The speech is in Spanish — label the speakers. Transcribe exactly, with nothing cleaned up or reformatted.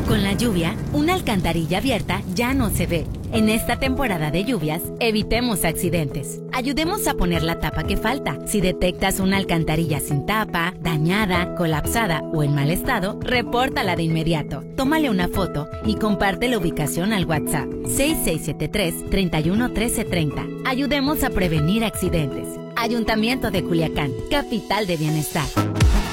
Speaker 1: Con la lluvia, una alcantarilla abierta ya no se ve. En esta temporada de lluvias, evitemos accidentes. Ayudemos a poner la tapa que falta. Si detectas una alcantarilla sin tapa, dañada, colapsada o en mal estado, repórtala de inmediato. Tómale una foto y comparte la ubicación al WhatsApp seis seis siete tres, tres uno uno tres tres cero. Ayudemos a prevenir accidentes. Ayuntamiento de Culiacán, capital de bienestar.